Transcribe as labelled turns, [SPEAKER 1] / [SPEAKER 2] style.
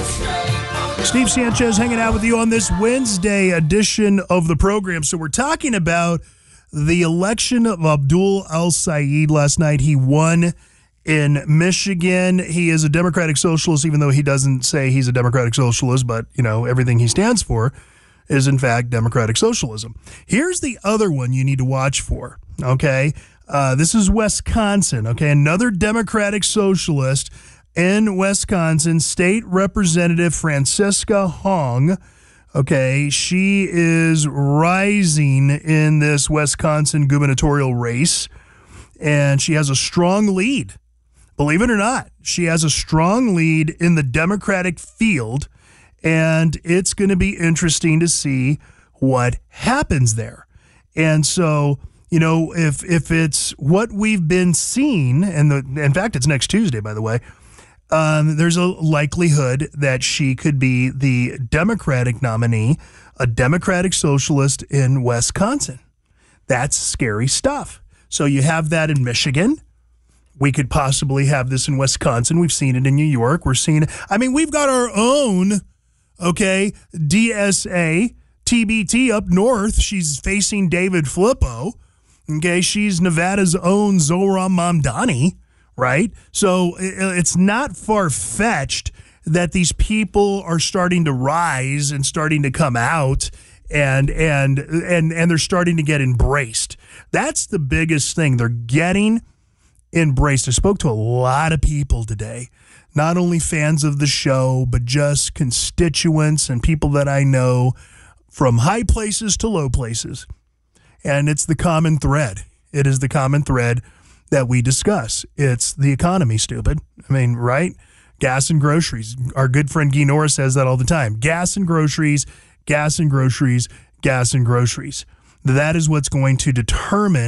[SPEAKER 1] Steve Sanchez hanging out with you on this Wednesday edition of the program. So we're talking about the election of Abdul El-Sayed last night. He won in Michigan. He is a Democratic Socialist, even though he doesn't say he's a Democratic Socialist, but, you know, everything he stands for is, in fact, Democratic Socialism. Here's the other one you need to watch for, okay? This is Wisconsin, okay? Another Democratic Socialist in Wisconsin, State Representative Francisca Hong. Okay, she is rising in this Wisconsin gubernatorial race, and she has a strong lead. Believe it or not, she has a strong lead in the Democratic field, and it's going to be interesting to see what happens there. And so, you know, if it's what we've been seeing, and in fact, it's next Tuesday, by the way, there's a likelihood that she could be the Democratic nominee, a Democratic Socialist in Wisconsin. That's scary stuff. So you have that in Michigan. We could possibly have this in Wisconsin. We've seen it in New York. We're seeing it. I mean, we've got our own, okay, DSA, TBT up north. She's facing David Flippo. Okay, she's Nevada's own Zohran Mamdani. Right? So it's not far-fetched that these people are starting to rise and starting to come out and they're starting to get embraced. That's the biggest thing. They're getting embraced. I spoke to a lot of people today, not only fans of the show, but just constituents and people that I know from high places to low places. And it's the common thread. It is the common thread that we discuss. It's the economy, stupid. I mean, right? Gas and groceries. Our good friend Guy Norris says that all the time. Gas and groceries, gas and groceries, gas and groceries. That is what's going to determine